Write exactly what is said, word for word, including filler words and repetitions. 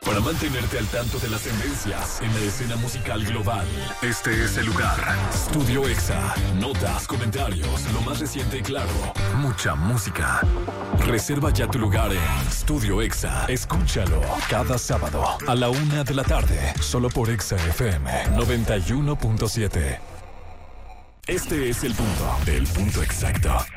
Para mantenerte al tanto de las tendencias en la escena musical global, este es el lugar. Studio Exa. Notas, comentarios, lo más reciente y claro. Mucha música. Reserva ya tu lugar en Studio Exa. Escúchalo cada sábado a la una de la tarde, solo por Exa F M noventa y uno punto siete. Este es el punto del punto exacto.